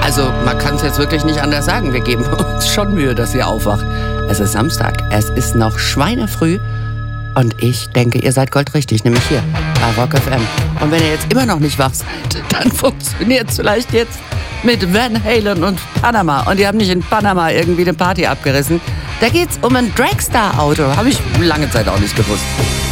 Also, man kann es jetzt wirklich nicht anders sagen. Wir geben uns schon Mühe, dass ihr aufwacht. Es ist Samstag, es ist noch schweinefrüh. Und ich denke, ihr seid goldrichtig, nämlich hier bei Rock FM. Und wenn ihr jetzt immer noch nicht wach seid, dann funktioniert es vielleicht jetzt mit Van Halen und Panama. Und die haben nicht in Panama irgendwie eine Party abgerissen. Da geht's um ein Dragstar-Auto. Habe ich lange Zeit auch nicht gewusst.